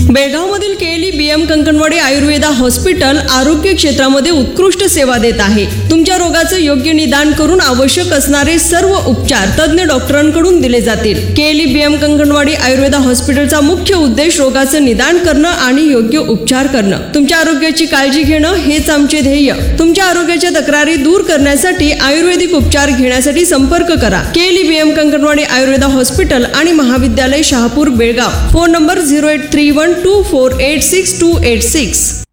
बेळगावमधील KLE BM Kankanwadi Ayurveda hospital आरोग्य क्षेत्रामध्ये उत्कृष्ट सेवा देत आहे। तुमच्या रोगाचं योग्य निदान करून आवश्यक असणारे सर्व उपचार तज्ञ डॉक्टरांकडून दिले जातील। केएलई बीएम कंकणवाडी आयुर्वेदा हॉस्पिटलचा मुख्य उद्देश रोगाचं निदान करणं आणि योग्य उपचार करणं। तुमच्या आरोग्याची काळजी घेणं हेच आमचे ध्येय। तुमच्या आरोग्याच्या तक्रारी दूर करण्यासाठी आयुर्वेदिक उपचार घेण्यासाठी संपर्क करा। KLE BM Kankanwadi Ayurveda hospital आणि महाविद्यालय शहापूर बेळगाव। Phone number 08312486 286।